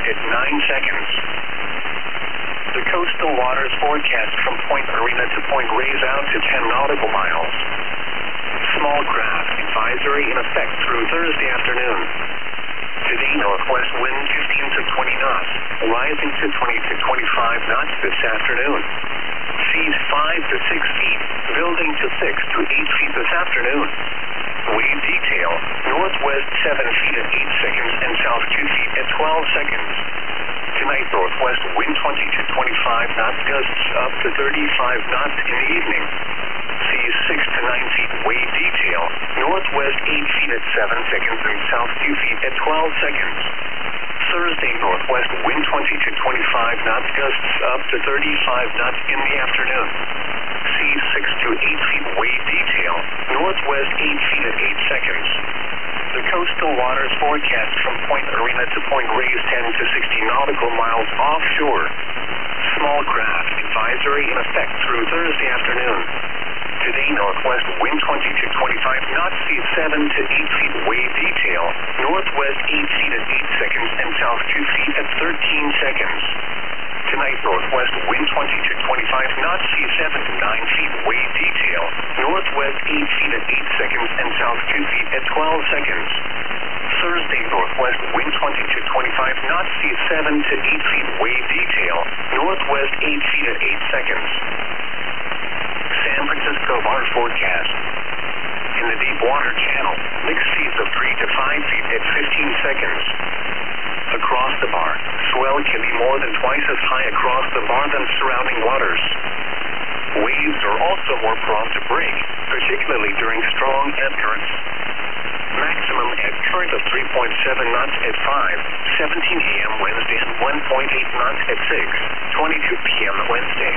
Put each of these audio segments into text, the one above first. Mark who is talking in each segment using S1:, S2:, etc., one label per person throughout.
S1: at 9 seconds. The coastal waters forecast from Point Arena to Point Reyes out to 10 nautical miles. Small craft advisory in effect through Thursday afternoon. Today, northwest wind 15 to 20 knots, rising to 20 to 25 knots this afternoon. Seas 5 to 6 feet, building to 6 to 8 feet this afternoon. Wave detail, northwest 7 feet at 8 seconds and south 2 feet at 12 seconds. Tonight, northwest wind 20 to 25 knots, gusts up to 35 knots in the evening. Seas 6 to 9 feet, wave detail, northwest 8 feet at 7 seconds and south 2 feet at 12 seconds. Thursday, northwest wind 20 to 25 knots, gusts up to 35 knots in the afternoon. Seas 6 to 8 feet, wave detail, northwest 8 feet at 8 seconds. The coastal waters forecast from Point Arena to Point Reyes 10 to 60 nautical miles offshore. Small craft advisory in effect through Thursday afternoon. Today, northwest wind 20 to 25 knots, seas 7 to 8 feet, wave detail, northwest 8 feet at 8 seconds and south 2 feet at 13 seconds. Tonight, northwest wind 20 to 25 knots, seas 7 to 9 feet, wave detail, northwest 8 feet at 8 seconds and south 2 feet at 12 seconds. Thursday, northwest wind 20 to 25 knots, seas 7 to 8 feet, wave detail, northwest 8 feet at 8 seconds. San Francisco water forecast. In the deep water channel, mixed seas of 3 to 5 feet at 15 seconds. Across the bar, swell can be more than twice as high across the bar than surrounding waters. Waves are also more prone to break, particularly during strong ebb currents. Maximum ebb current of 3.7 knots at 5:17 a.m. Wednesday and 1.8 knots at 6:22 p.m. Wednesday.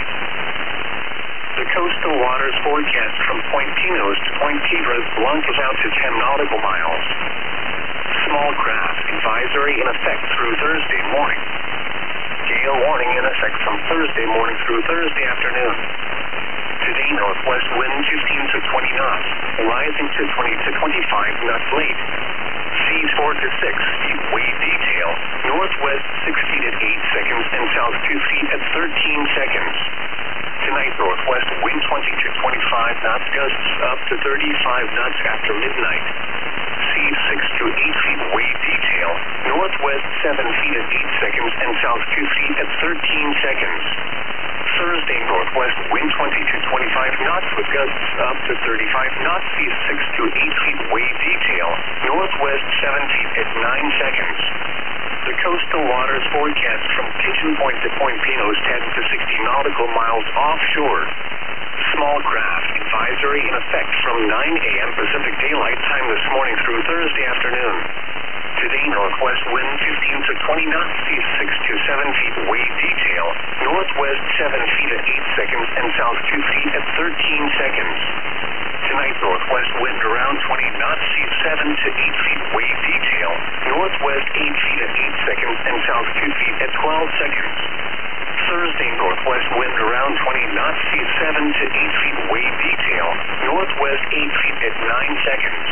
S1: The coastal waters forecast from Point Pinos to Point Piedras Blancas out to 10 nautical miles. Small craft advisory in effect through Thursday morning. Gale warning in effect from Thursday morning through Thursday afternoon. Today, northwest wind 15 to 20 knots, rising to 20 to 25 knots late. Seas 4 to 6 feet, wave detail, northwest 6 feet at 8 seconds and south 2 feet at 13 seconds. Tonight, northwest wind 20 to 25 knots, gusts up to 35 knots after midnight. Seas 6 to 8 feet, wave detail, northwest 7 feet at 8 seconds and south 2 feet at 13 seconds. Thursday, northwest wind 20 to 25 knots with gusts up to 35 knots, seas 6 to 8 feet, wave detail, northwest 7 feet at 9 seconds. The coastal waters forecast from Pigeon Point to Point Pinos 10 to 60 nautical miles offshore. Small craft advisory in effect from 9 a.m. Pacific Daylight Time this morning through Thursday afternoon. Today, northwest wind 15 to 20 knots, seas 6 to 7 feet, wave detail, northwest 7 feet at 8 seconds and south 2 feet at 13 seconds. Tonight, northwest wind around 20 knots, seas 7 to 8 feet, wave detail, northwest 8 feet at 8 seconds and south 2 feet at 12 seconds. Thursday, northwest wind around 20 knots, seas 7 to 8 feet, wave detail, northwest 8 feet at 9 seconds.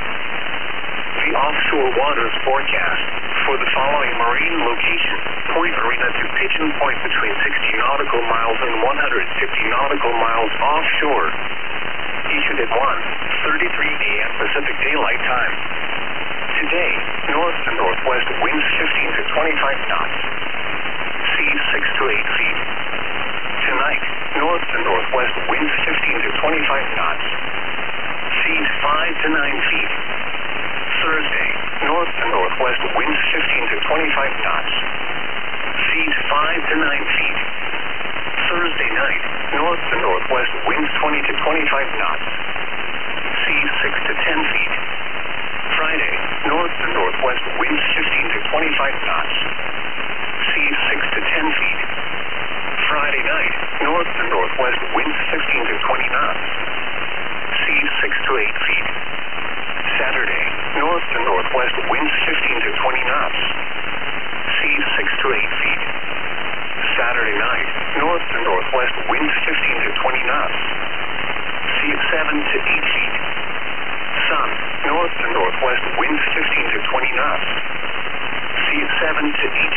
S1: The offshore waters forecast for the following marine location: Point Arena to Pigeon Point between 60 nautical miles and 150 nautical miles offshore. Issued at 1:33 a.m. Pacific Daylight Time. Today, north to northwest winds 15 to 25 knots. Seas 6 to 8 feet. Tonight, north to northwest winds 15 to 25 knots. Seas 5 to 9 feet. Thursday, north to northwest winds 15 to 25 knots. Seas 5 to 9 feet. Thursday night, north to northwest winds 20 to 25 knots. Seas 6 to 10 feet. Friday, north to northwest winds 15 to 25 knots. Seas 6 to 10 feet. Friday night, north to northwest winds 15 to 20 knots. Seas 6 to 8 feet. Saturday, north to northwest winds 15 to 20 knots. Seas 6 to 8 feet. Saturday night, north to northwest winds 15 to 20 knots. Seas 7 to 8 feet. Sun, north to northwest winds 15 to 20 knots. Seas 7 to 8